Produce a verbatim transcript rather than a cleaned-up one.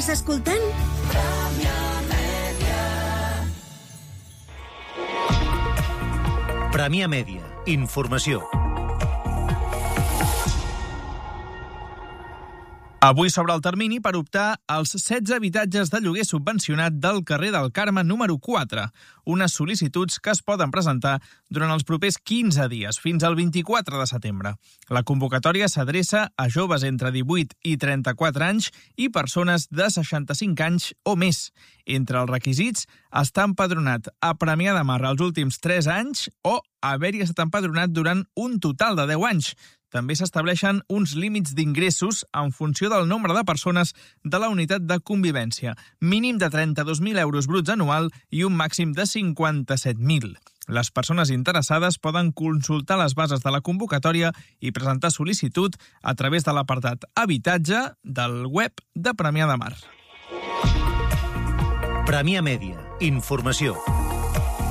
Estàs escoltant? Premià Mèdia. Informació. Avui s'obre el termini per optar als setze habitatges de lloguer subvencionat del carrer del Carme número quatre, unes sol·licituds que es poden presentar durant els propers quinze dies, fins al vint-i-quatre de setembre. La convocatòria s'adreça a joves entre divuit i trenta-quatre anys i persones de seixanta-cinc anys o més. Entre els requisits, estar empadronat a Premià de Mar els últims tres anys o haver-hi estat empadronat durant un total de deu anys. També s'estableixen uns límits d'ingressos en funció del nombre de persones de la unitat de convivència, mínim de trenta-dos mil euros bruts anual i un màxim de cinquanta-set mil. Les persones interessades poden consultar les bases de la convocatòria i presentar sol·licitud a través de l'apartat Habitatge del web de Premià de Mar. Premià Mèdia. Informació.